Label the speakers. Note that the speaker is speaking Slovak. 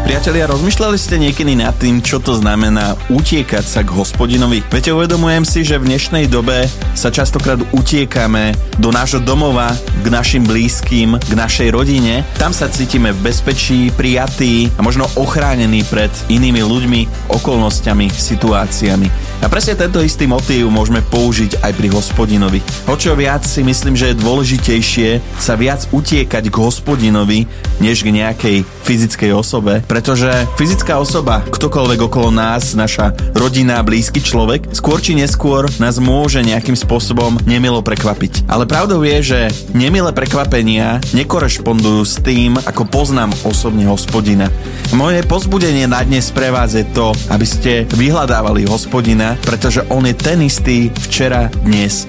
Speaker 1: Priatelia, rozmýšľali ste niekedy nad tým, čo to znamená utiekať sa k Hospodinovi? Viete, uvedomujem si, že v dnešnej dobe sa častokrát utiekame do nášho domova, k našim blízkym, k našej rodine. Tam sa cítime v bezpečí, prijatí a možno ochránení pred inými ľuďmi, okolnostiami, situáciami. A presne tento istý motív môžeme použiť aj pri Hospodinovi. O čo viac si myslím, že je dôležitejšie sa viac utiekať k Hospodinovi, než k nejakej fyzickej osobe, pretože fyzická osoba, ktokoľvek okolo nás, naša rodina, blízky človek, skôr či neskôr nás môže nejakým spôsobom nemilo prekvapiť. Ale pravdou je, že nemilé prekvapenia nekorešpondujú s tým, ako poznám osobne Hospodina. Moje povzbudenie na dnes pre vás je to, aby ste vyhľadávali Hospodina, pretože on je ten istý včera, dnes